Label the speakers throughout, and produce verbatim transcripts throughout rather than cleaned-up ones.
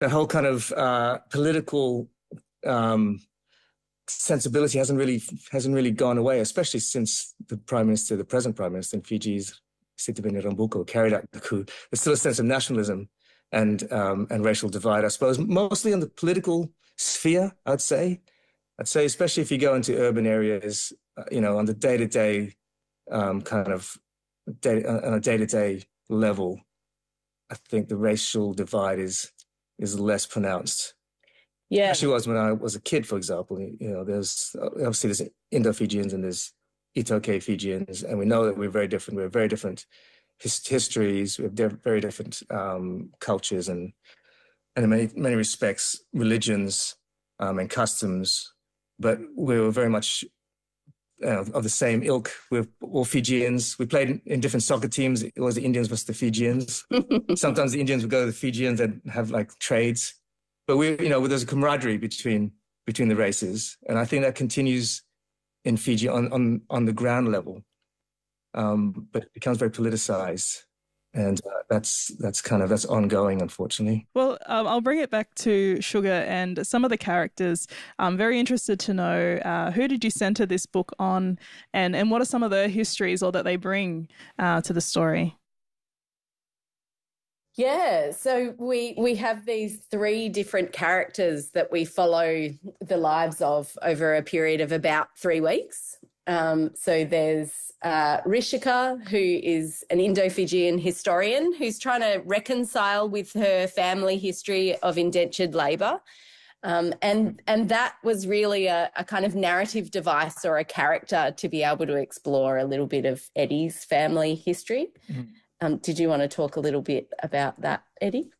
Speaker 1: that whole kind of uh, political um, sensibility hasn't really hasn't really gone away, especially since the prime minister, the present prime minister in Fiji's Sitiveni Rabuka, carried out the coup. There's still a sense of nationalism and um, and racial divide, I suppose, mostly in the political sphere, I'd say. I'd say, especially if you go into urban areas, uh, you know, on the day-to-day um, kind of day, uh, on a day-to-day level, I think the racial divide is is less pronounced.
Speaker 2: Yeah,
Speaker 1: actually was when I was a kid, for example. You know, there's obviously there's Indo-Fijians and there's Itoke Fijians, and we know that we're very different. We have very different his, histories. We have di- very different um, cultures, and and in many many respects, religions um, and customs. But we were very much you know, of the same ilk. We're all Fijians. We played in, in different soccer teams. It was the Indians versus the Fijians. Sometimes the Indians would go to the Fijians and have like trades. But we, you know, there's a camaraderie between between the races, and I think that continues in Fiji on on on the ground level. Um, but it becomes very politicized, and uh, that's that's kind of that's ongoing, unfortunately.
Speaker 3: Well, um, I'll bring it back to Sugar and some of the characters. I'm very interested to know uh, who did you center this book on, and and what are some of the histories or that they bring uh, to the story?
Speaker 2: Yeah, so we we have these three different characters that we follow the lives of over a period of about three weeks. Um, so there's uh, Rishika, who is an Indo-Fijian historian who's trying to reconcile with her family history of indentured labour. Um, and and that was really a, a kind of narrative device or a character to be able to explore a little bit of Eddie's family history. Mm-hmm. Um, did you want to talk a little bit about that, Eddie?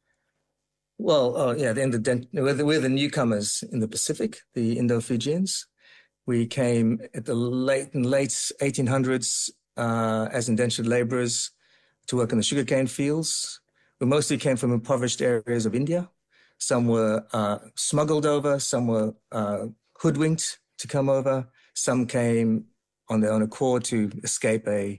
Speaker 1: Well, oh, yeah, the, the, we're, the, we're the newcomers in the Pacific, the Indo-Fijians. We came at the late late eighteen hundreds uh, as indentured laborers to work in the sugarcane fields. We mostly came from impoverished areas of India. Some were uh, smuggled over, some were uh, hoodwinked to come over. Some came on their own accord to escape a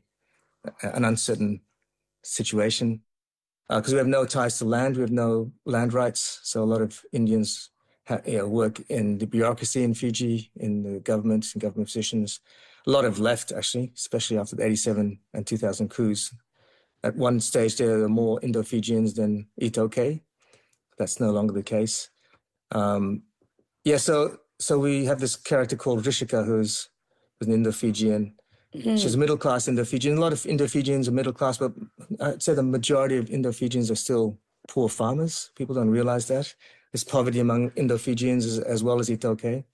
Speaker 1: an uncertain situation, because uh, we have no ties to land, we have no land rights. So a lot of Indians ha- you know, work in the bureaucracy in Fiji, in the government, in government positions. A lot have left, actually, especially after the eighty-seven and two thousand coups. At one stage, there were more Indo-Fijians than Itoke. That's no longer the case. Um, yeah, so so we have this character called Rishika, who's, who's an Indo-Fijian. Mm. She's a middle-class Indo-Fijian. A lot of Indo-Fijians are middle-class, but I'd say the majority of Indo-Fijians are still poor farmers. People don't realize that. There's poverty among Indo-Fijians as, as well as Itoke.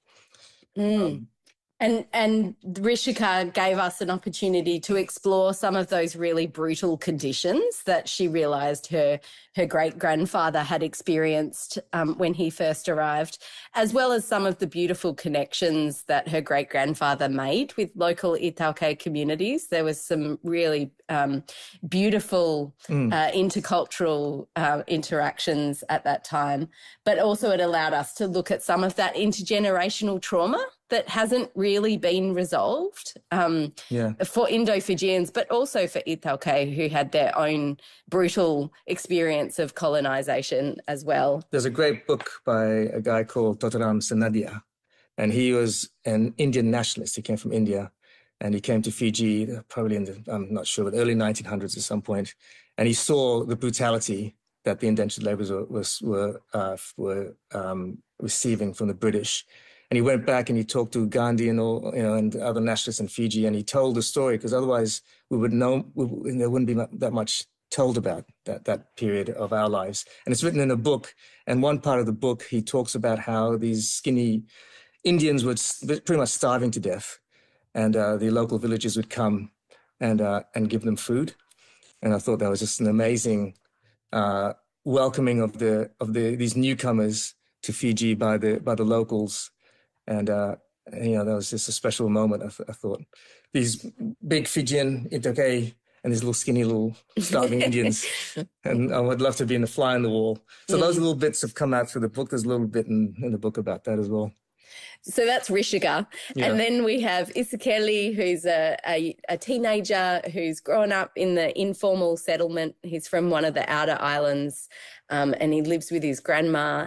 Speaker 2: Mm. Um, and and Rishika gave us an opportunity to explore some of those really brutal conditions that she realised her her great-grandfather had experienced um, when he first arrived, as well as some of the beautiful connections that her great-grandfather made with local Itaukei communities. There was some really um, beautiful mm. uh, intercultural uh, interactions at that time, but also it allowed us to look at some of that intergenerational trauma that hasn't really been resolved um, yeah. for Indo-Fijians, but also for Itaukei, who had their own brutal experience of colonisation as well.
Speaker 1: There's a great book by a guy called Totaram Sanadia, and he was an Indian nationalist. He came from India, and he came to Fiji probably in the, I'm not sure, but early nineteen hundreds at some point, and he saw the brutality that the indentured labourers were, was, were, uh, were um, receiving from the British. And he went back and he talked to Gandhi and all, you know, and other nationalists in Fiji, and he told the story, because otherwise we would know we, there wouldn't be that much told about that that period of our lives. And it's written in a book. And one part of the book, he talks about how these skinny Indians were pretty much starving to death, and uh, the local villagers would come and uh, and give them food. And I thought that was just an amazing uh, welcoming of the of the these newcomers to Fiji by the by the locals. And, uh, you know, that was just a special moment, I, th- I thought. These big Fijian Itoke and these little skinny little starving Indians. And I would love to be in the fly on the wall. So mm. those little bits have come out through the book. There's a little bit in, in the book about that as well.
Speaker 2: So that's Rishika.
Speaker 1: Yeah.
Speaker 2: And then we have Isekeli, who's a, a, a teenager who's grown up in the informal settlement. He's from one of the outer islands, um, and he lives with his grandma